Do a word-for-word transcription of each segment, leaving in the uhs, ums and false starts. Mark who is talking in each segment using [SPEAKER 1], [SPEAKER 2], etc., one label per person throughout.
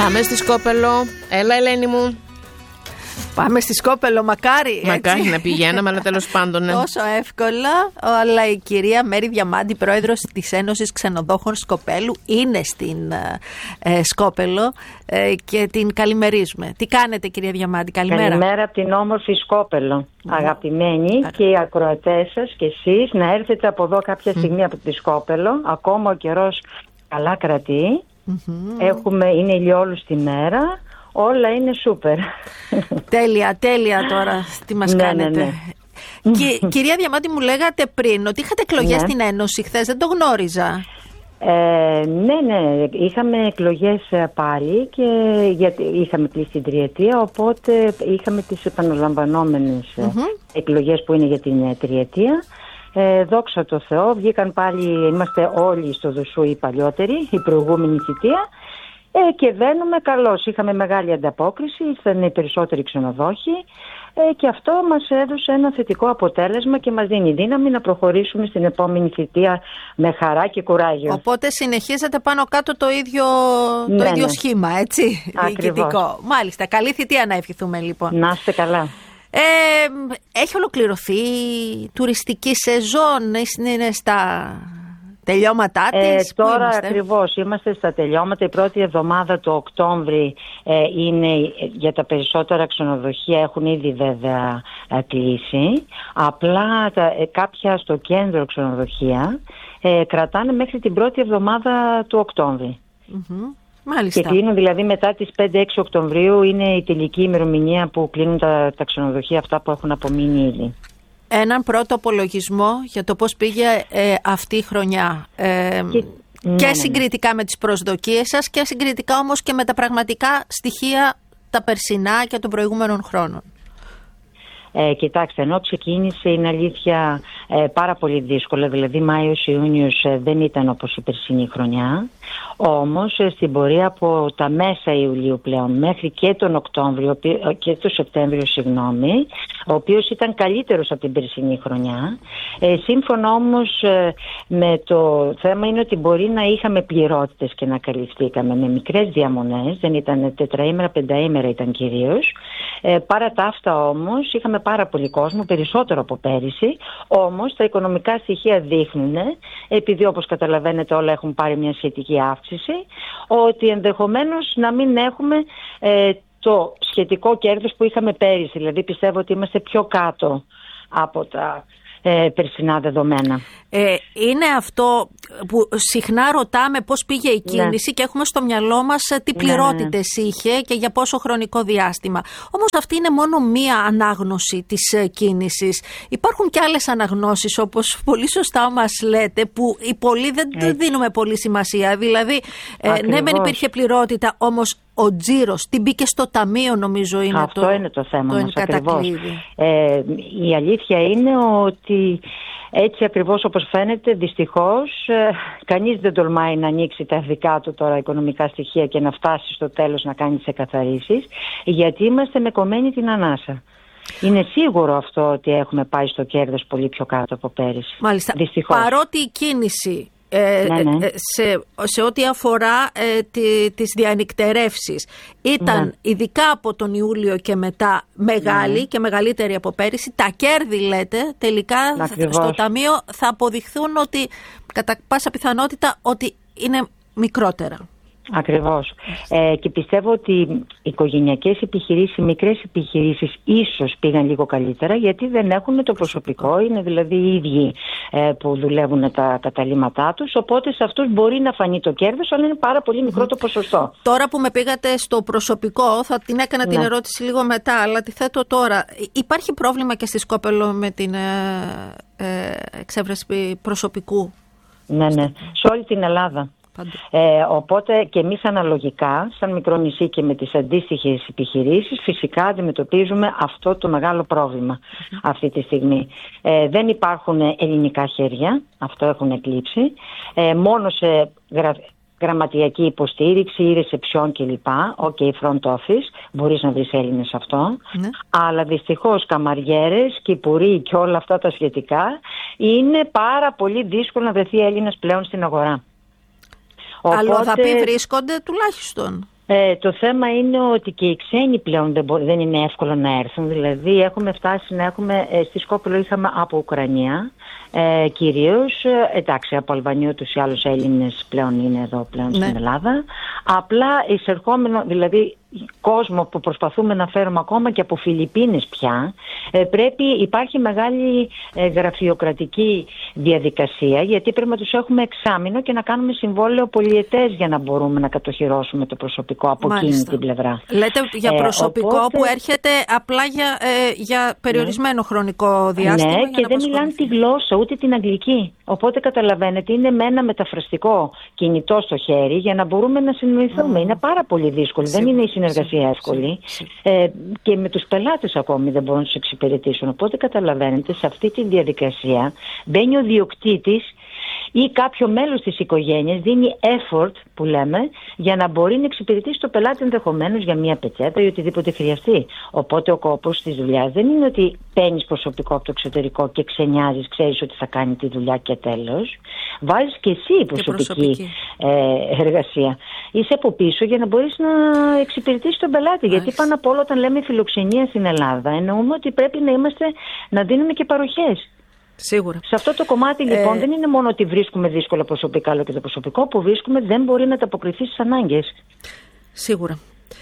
[SPEAKER 1] Πάμε στη Σκόπελο. Έλα, Ελένη μου.
[SPEAKER 2] Πάμε στη Σκόπελο, μακάρι.
[SPEAKER 1] Μακάρι
[SPEAKER 2] έτσι.
[SPEAKER 1] να πηγαίναμε, αλλά τέλος πάντων. Ναι.
[SPEAKER 2] Τόσο εύκολα. Αλλά η κυρία Μέρη Διαμάντη, πρόεδρος της Ένωσης Ξενοδόχων Σκοπέλου, είναι στην ε, Σκόπελο ε, και την καλημερίζουμε. Τι κάνετε, κυρία Διαμάντη, καλημέρα.
[SPEAKER 3] Καλημέρα από την όμορφη Σκόπελο. Mm. Αγαπημένοι mm. και οι ακροατές σας και εσείς να έρθετε από εδώ κάποια στιγμή mm. από τη Σκόπελο. Ακόμα ο καιρός καλά κρατεί. Mm-hmm. Έχουμε, είναι ηλιόλους τη μέρα. Όλα είναι σούπερ.
[SPEAKER 2] Τέλεια, τέλεια τώρα τι μας
[SPEAKER 3] ναι,
[SPEAKER 2] κάνετε.
[SPEAKER 3] Ναι, ναι.
[SPEAKER 2] Κι, κυρία Διαμάντη, μου λέγατε πριν ότι είχατε εκλογές ναι. στην Ένωση χθες, δεν το γνώριζα.
[SPEAKER 3] Ε, ναι, ναι, είχαμε εκλογές πάλι και γιατί είχαμε κλείσει την τριετία, οπότε είχαμε τις επαναλαμβανόμενες mm-hmm. εκλογές που είναι για την τριετία. Ε, δόξα τω Θεώ, βγήκαν πάλι, είμαστε όλοι στο Δουσού οι παλιότεροι, η προηγούμενη θητεία. Ε, και βαίνουμε καλώς. Είχαμε μεγάλη ανταπόκριση, ήρθαν οι περισσότεροι ξενοδόχοι ε, και αυτό μας έδωσε ένα θετικό αποτέλεσμα και μας δίνει δύναμη να προχωρήσουμε στην επόμενη θητεία με χαρά και κουράγιο.
[SPEAKER 2] Οπότε συνεχίζετε πάνω κάτω το ίδιο, το
[SPEAKER 3] ναι,
[SPEAKER 2] ίδιο
[SPEAKER 3] ναι.
[SPEAKER 2] σχήμα, έτσι, διοικητικό. Μάλιστα, καλή θητεία να ευχηθούμε λοιπόν.
[SPEAKER 3] Να είστε καλά.
[SPEAKER 2] Ε, έχει ολοκληρωθεί η τουριστική σεζόν, είναι στα... τελειώματά της,
[SPEAKER 3] ε, τώρα ακριβώς είμαστε στα τελειώματα. Η πρώτη εβδομάδα του Οκτώβρη ε, είναι για τα περισσότερα ξενοδοχεία, έχουν ήδη βέβαια ε, κλείσει. Απλά τα, ε, κάποια στο κέντρο ξενοδοχεία ε, κρατάνε μέχρι την πρώτη εβδομάδα του Οκτώβρη.
[SPEAKER 2] Mm-hmm. Μάλιστα.
[SPEAKER 3] Και κλείνουν δηλαδή μετά τις πέντε έξι Οκτωβρίου, είναι η τελική ημερομηνία που κλείνουν τα, τα ξενοδοχεία αυτά που έχουν απομείνει ήδη.
[SPEAKER 2] Έναν πρώτο απολογισμό για το πώς πήγε ε, αυτή η χρονιά ε, και,
[SPEAKER 3] ναι,
[SPEAKER 2] και
[SPEAKER 3] ναι,
[SPEAKER 2] συγκριτικά με τις προσδοκίες σας και συγκριτικά όμως και με τα πραγματικά στοιχεία τα περσινά και των προηγούμενων χρόνων.
[SPEAKER 3] Ε, κοιτάξτε, ενώ ξεκίνησε, είναι αλήθεια, ε, πάρα πολύ δύσκολα, δηλαδή Μάιος-Ιούνιος ε, δεν ήταν όπως η περσινή χρονιά, όμως ε, στην πορεία από τα μέσα Ιουλίου πλέον μέχρι και τον Οκτώβριο και τον Σεπτέμβριο, συγγνώμη, ο οποίος ήταν καλύτερος από την περσινή χρονιά. Ε, σύμφωνα όμως ε, με το θέμα είναι ότι μπορεί να είχαμε πληρότητες και να καλυφθήκαμε με μικρές διαμονές, δεν ήταν τετραήμερα, πενταήμερα ήταν κυρίως. Ε, παρά τα αυτά όμως είχαμε πάρα πολύ κόσμο, περισσότερο από πέρυσι, όμως τα οικονομικά στοιχεία δείχνουν, επειδή όπως καταλαβαίνετε όλα έχουν πάρει μια σχετική αύξηση, ότι ενδεχομένως να μην έχουμε ε, το σχετικό κέρδος που είχαμε πέρυσι. Δηλαδή πιστεύω ότι είμαστε πιο κάτω από τα ε, περσινά δεδομένα.
[SPEAKER 2] Ε, είναι αυτό που συχνά ρωτάμε πώς πήγε η κίνηση, ναι. και έχουμε στο μυαλό μας τι πληρότητες ναι, ναι. είχε και για πόσο χρονικό διάστημα. Όμως αυτή είναι μόνο μία ανάγνωση της κίνησης. Υπάρχουν και άλλες αναγνώσεις, όπως πολύ σωστά μας λέτε, που οι πολλοί δεν Έτσι. δίνουμε πολύ σημασία. Δηλαδή, ε, ναι μεν υπήρχε πληρότητα, όμως ο τζίρος, τι μπήκε στο ταμείο, νομίζω είναι
[SPEAKER 3] αυτό
[SPEAKER 2] το,
[SPEAKER 3] είναι το θέμα
[SPEAKER 2] το
[SPEAKER 3] μας ακριβώς. Ε, η αλήθεια είναι ότι έτσι ακριβώς όπως φαίνεται, δυστυχώς, ε, κανείς δεν τολμάει να ανοίξει τα δικά του τώρα οικονομικά στοιχεία και να φτάσει στο τέλος να κάνει τις εκαθαρίσεις, γιατί είμαστε με κομμένη την ανάσα. Είναι σίγουρο αυτό ότι έχουμε πάει στο κέρδος πολύ πιο κάτω από πέρυσι.
[SPEAKER 2] Μάλιστα.
[SPEAKER 3] Δυστυχώς.
[SPEAKER 2] Παρότι η κίνηση Ε, ναι, ναι. Ε, σε, σε ό,τι αφορά ε, τη, τις διανυκτερεύσεις ήταν ναι. ειδικά από τον Ιούλιο και μετά μεγάλη ναι. και μεγαλύτερη από πέρυσι. Τα κέρδη, λέτε, τελικά Ακριβώς. στο ταμείο θα αποδειχθούν ότι κατά πάσα πιθανότητα ότι είναι μικρότερα.
[SPEAKER 3] Ακριβώς. Ε, και πιστεύω ότι οι οικογενειακές επιχειρήσεις, οι μικρές επιχειρήσεις ίσως πήγαν λίγο καλύτερα, γιατί δεν έχουν το προσωπικό, είναι δηλαδή οι ίδιοι ε, που δουλεύουν τα καταλήμματά τους, οπότε σε αυτούς μπορεί να φανεί το κέρδος, αλλά είναι πάρα πολύ μικρό το ποσοστό. Τώρα
[SPEAKER 2] που με πήγατε στο προσωπικό, θα την έκανα ναι. την ερώτηση λίγο μετά, αλλά τη θέτω τώρα. Υπάρχει πρόβλημα και στη Σκόπελο με την ε, ε, εξέβρεση προσωπικού?
[SPEAKER 3] Ναι, ναι. Σε όλη την Ελλάδα. Ε, οπότε και εμείς αναλογικά, σαν μικρό νησί και με τις αντίστοιχες επιχειρήσεις, φυσικά αντιμετωπίζουμε αυτό το μεγάλο πρόβλημα mm-hmm. αυτή τη στιγμή. Ε, δεν υπάρχουν ελληνικά χέρια, αυτό έχουν εκλείψει, ε, μόνο σε γρα... γραμματιακή υποστήριξη ή ρεσεψιόν κλπ. Οκ, okay, front office, μπορείς να βρεις Έλληνες αυτό. Ναι. Αλλά δυστυχώς καμαριέρες, κυπουροί και όλα αυτά τα σχετικά, είναι πάρα πολύ δύσκολο να βρεθεί Έλληνας πλέον στην αγορά. Οπότε,
[SPEAKER 2] αλλοδαποί βρίσκονται τουλάχιστον.
[SPEAKER 3] Ε, το θέμα είναι ότι και οι ξένοι πλέον δεν, μπο, δεν είναι εύκολο να έρθουν. Δηλαδή έχουμε φτάσει να έχουμε, ε, στη Σκόπελο είχαμε από Ουκρανία ε, κυρίως, ε, εντάξει από Αλβανία τους ή άλλους Έλληνες πλέον είναι εδώ πλέον ναι. στην Ελλάδα. Απλά εισερχόμενο, δηλαδή κόσμο που προσπαθούμε να φέρουμε ακόμα και από Φιλιππίνες πια, ε, πρέπει, υπάρχει μεγάλη ε, γραφειοκρατική διαδικασία, γιατί πρέπει να τους έχουμε εξάμηνο και να κάνουμε συμβόλαιο πολυετές για να μπορούμε να κατοχυρώσουμε το προσωπικό από Μάλιστα. εκείνη την πλευρά.
[SPEAKER 2] Λέτε για προσωπικό ε, οπότε... που έρχεται απλά για, ε, για περιορισμένο ναι. χρονικό διάστημα.
[SPEAKER 3] Ναι, και δεν μιλάνε τη γλώσσα, ούτε την αγγλική. Οπότε καταλαβαίνετε, είναι με ένα μεταφραστικό κινητό στο χέρι για να μπορούμε να συνοηθούμε. Mm. Είναι πάρα πολύ δύσκολο. Δεν είναι η συνεργασία εύκολη. Ε, και με τους πελάτες ακόμη δεν μπορούν να τους εξυπηρετήσουν. Οπότε καταλαβαίνετε, σε αυτή τη διαδικασία μπαίνει ο διοκτήτης ή κάποιο μέλος της οικογένειας, δίνει effort που λέμε, για να μπορεί να εξυπηρετήσει το πελάτη ενδεχομένως για μια πετσέτα ή οτιδήποτε χρειαστεί. Οπότε ο κόπος της δουλειάς δεν είναι ότι παίρνεις προσωπικό από το εξωτερικό και ξενιάζεις, ξέρεις ότι θα κάνει τη δουλειά και τέλος. Βάζεις και εσύ προσωπική, προσωπική. Ε, εργασία. Είσαι από πίσω για να μπορείς να εξυπηρετήσεις τον πελάτη. Άχι. Γιατί πάνω απ' όλα όταν λέμε φιλοξενία στην Ελλάδα εννοούμε ότι πρέπει να είμαστε, να δίνουμε και παροχές.
[SPEAKER 2] Σίγουρα.
[SPEAKER 3] Σε αυτό το κομμάτι λοιπόν ε... δεν είναι μόνο ότι βρίσκουμε δύσκολα προσωπικά, αλλά και το προσωπικό που βρίσκουμε δεν μπορεί να ανταποκριθεί στις ανάγκες.
[SPEAKER 2] Σίγουρα.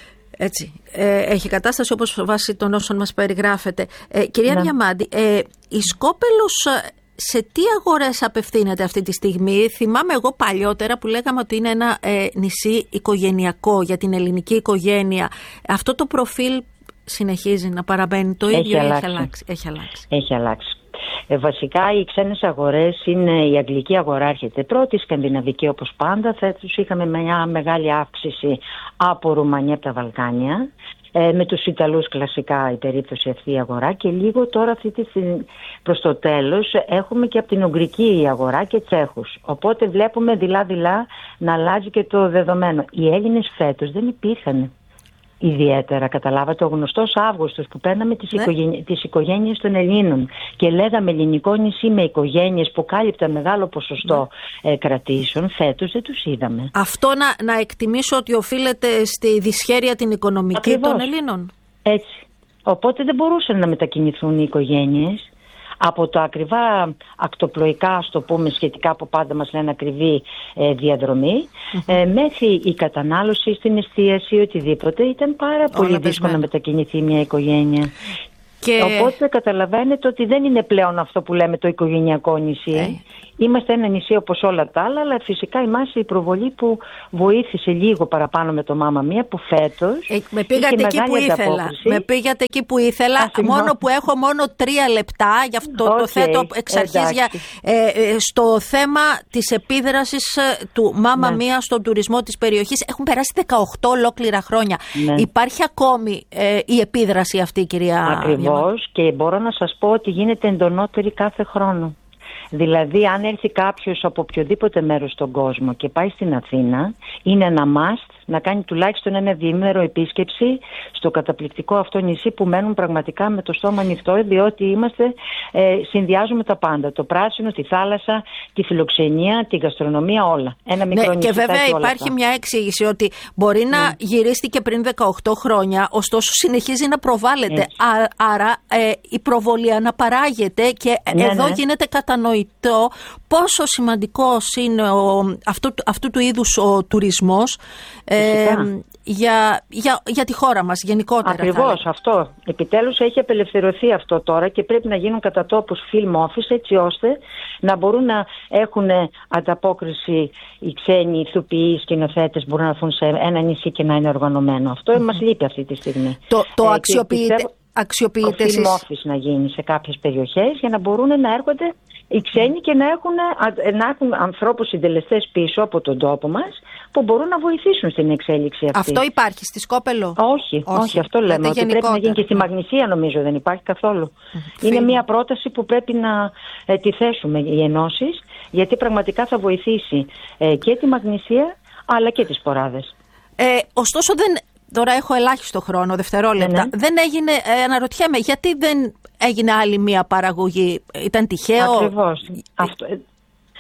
[SPEAKER 2] Έτσι. Ε, έχει κατάσταση όπως βάσει των όσων μας περιγράφετε. Ε, κυρία ναι. Διαμάντη, ε, η Σκόπελος σε τι αγορές απευθύνεται αυτή τη στιγμή? Θυμάμαι εγώ παλιότερα που λέγαμε ότι είναι ένα ε, νησί οικογενειακό για την ελληνική οικογένεια. Αυτό το προφίλ συνεχίζει να παραμένει το ίδιο?
[SPEAKER 3] Έχει,
[SPEAKER 2] έχει αλλάξει. Έχει αλλάξει.
[SPEAKER 3] Έχει αλλάξει. Ε, βασικά οι ξένες αγορές είναι, η αγγλική αγορά έρχεται πρώτη, η σκανδιναβική όπως πάντα. Φέτος είχαμε μια μεγάλη αύξηση από Ρουμανία, από τα Βαλκάνια. Ε, με τους Ιταλούς κλασικά η περίπτωση αυτή η αγορά, και λίγο τώρα αυτή τη, προς το τέλος έχουμε και από την Ουγγρική αγορά και Τσέχους. Οπότε βλέπουμε δειλά-δειλά να αλλάζει και το δεδομένο. Οι Έλληνες φέτος δεν υπήρχαν ιδιαίτερα, καταλάβατε, ο γνωστός Αύγουστος που παίρναμε τις, ναι. οικογένει, τις οικογένειες των Ελλήνων και λέγαμε ελληνικό νησί με οικογένειες που κάλυπταν μεγάλο ποσοστό ναι. ε, κρατήσεων, φέτος δεν τους είδαμε.
[SPEAKER 2] Αυτό να, να εκτιμήσω ότι οφείλεται στη δυσχέρεια την οικονομική Ακριβώς. των Ελλήνων.
[SPEAKER 3] Έτσι. Οπότε δεν μπορούσαν να μετακινηθούν οι οικογένειες. Από τα ακριβά ακτοπλοϊκά, ας το πούμε, σχετικά που πάντα μας λένε ακριβή ε, διαδρομή, mm-hmm. ε, μέχρι η κατανάλωση στην εστίαση, οτιδήποτε, ήταν πάρα Όλα πολύ δύσκολο να μετακινηθεί μια οικογένεια. Και... Οπότε καταλαβαίνετε ότι δεν είναι πλέον αυτό που λέμε το οικογενειακό νησί. Hey. Είμαστε ένα νησί όπως όλα τα άλλα, αλλά φυσικά είμαστε η προβολή που βοήθησε λίγο παραπάνω με το Μάμα Μία, που φέτος.
[SPEAKER 2] Ε, με πήγατε εκεί που ήθελα. Με πήγατε εκεί που ήθελα. Α, μόνο που έχω μόνο τρία λεπτά, γι' αυτό okay. το θέτω εξ αρχής. Για, ε, ε, στο θέμα της επίδρασης του Μάμα ναι. Μία στον τουρισμό της περιοχής. Έχουν περάσει δεκαοκτώ ολόκληρα χρόνια. Ναι. Υπάρχει ακόμη ε, η επίδραση αυτή, κυρία
[SPEAKER 3] Ακριβώς, Διαμάντη. Και μπορώ να σας πω ότι γίνεται εντονότερη κάθε χρόνο. Δηλαδή αν έρθει κάποιος από οποιοδήποτε μέρος στον κόσμο και πάει στην Αθήνα, είναι ένα must να κάνει τουλάχιστον ένα διήμερο επίσκεψη στο καταπληκτικό αυτό νησί, που μένουν πραγματικά με το στόμα ανοιχτό, διότι είμαστε, ε, συνδυάζουμε τα πάντα. Το πράσινο, τη θάλασσα, τη φιλοξενία, τη γαστρονομία, όλα. Ένα μικρό
[SPEAKER 2] ναι,
[SPEAKER 3] νησί.
[SPEAKER 2] Και βέβαια υπάρχει αυτά. Μια εξήγηση ότι μπορεί ναι. να γυρίστηκε πριν δεκαοκτώ χρόνια, ωστόσο συνεχίζει να προβάλλεται. Α, άρα ε, η προβολή αναπαράγεται και ναι, εδώ ναι. γίνεται κατανοητό πόσο σημαντικός είναι ο, αυτού, αυτού του είδους ο τουρισμός ε, για, για, για τη χώρα μας γενικότερα.
[SPEAKER 3] Ακριβώς αυτό. Επιτέλους έχει απελευθερωθεί αυτό τώρα και πρέπει να γίνουν κατά τόπους film office, έτσι ώστε να μπορούν να έχουν ανταπόκριση οι ξένοι ηθοποιοί, σκηνοθέτες, μπορούν να έρθουν σε ένα νησί και να είναι οργανωμένο. Αυτό mm-hmm. μας λείπει αυτή τη στιγμή.
[SPEAKER 2] Το, το ε, αξιοποιείτε, αξιοποιείτε
[SPEAKER 3] εσείς. Το film office να γίνει σε κάποιες περιοχές για να μπορούν να έρχονται οι ξένοι και να έχουν, να έχουν ανθρώπους συντελεστές πίσω από τον τόπο μας που μπορούν να βοηθήσουν στην εξέλιξη αυτή.
[SPEAKER 2] Αυτό υπάρχει στη Σκόπελο?
[SPEAKER 3] Όχι, όχι, όχι αυτό λέμε. Ότι γενικότερα. Πρέπει να γίνει και στη Μαγνησία, νομίζω δεν υπάρχει καθόλου. Mm, Είναι μια πρόταση που πρέπει να ε, τη θέσουμε οι ενώσεις, γιατί πραγματικά θα βοηθήσει ε, και τη Μαγνησία αλλά και τις Ποράδες.
[SPEAKER 2] Ε, ωστόσο δεν... Τώρα έχω ελάχιστο χρόνο, δευτερόλεπτα. Ναι, ναι. Δεν έγινε, ε, αναρωτιέμαι, γιατί δεν έγινε άλλη μία παραγωγή? Ήταν τυχαίο?
[SPEAKER 3] Ακριβώς. Αυτό,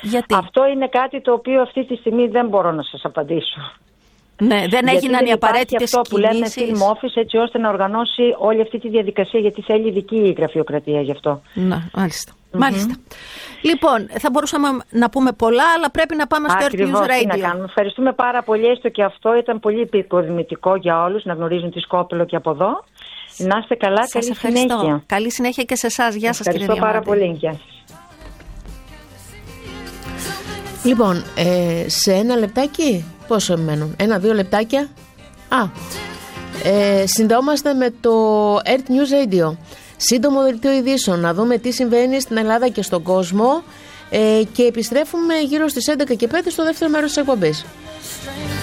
[SPEAKER 2] Γιατί?
[SPEAKER 3] Αυτό είναι κάτι το οποίο αυτή τη στιγμή δεν μπορώ να σας απαντήσω.
[SPEAKER 2] Ναι, δεν έγιναν οι απαραίτητες
[SPEAKER 3] αυτό που λέμε
[SPEAKER 2] κινήσεις.
[SPEAKER 3] film office, έτσι ώστε να οργανώσει όλη αυτή τη διαδικασία, γιατί θέλει ειδική γραφειοκρατία γι' αυτό.
[SPEAKER 2] Να, μάλιστα. Mm-hmm. Μάλιστα. Λοιπόν, θα μπορούσαμε να πούμε πολλά, αλλά πρέπει να πάμε στο
[SPEAKER 3] Ακριβώς,
[SPEAKER 2] Earth News Radio.
[SPEAKER 3] τι να κάνουμε. Ευχαριστούμε πάρα πολύ, έστω και αυτό ήταν πολύ επικοδημητικό για όλους να γνωρίζουν τη Σκόπελο και από εδώ. Να είστε καλά,
[SPEAKER 2] σας
[SPEAKER 3] καλή
[SPEAKER 2] ευχαριστώ.
[SPEAKER 3] συνέχεια.
[SPEAKER 2] Καλή συνέχεια και σε εσάς. Γεια σας, κύριε
[SPEAKER 3] Ευχαριστώ πάρα πολύ. Γεια σας.
[SPEAKER 1] Λοιπόν, ε, σε ένα λεπτάκι, πόσο μένουν, ένα-δύο λεπτάκια. Α, ε, συνδεόμαστε με το Earth News Radio. Σύντομο δελτίο ειδήσεων, να δούμε τι συμβαίνει στην Ελλάδα και στον κόσμο, ε, και επιστρέφουμε γύρω στις έντεκα και πέντε στο δεύτερο μέρος της εκπομπής.